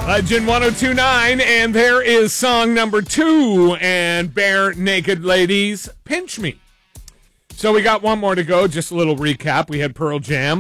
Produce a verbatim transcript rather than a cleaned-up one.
Legend one oh two point nine, and there is song number two, and Bare Naked Ladies, Pinch Me. So we got one more to go, just a little recap. We had Pearl Jam.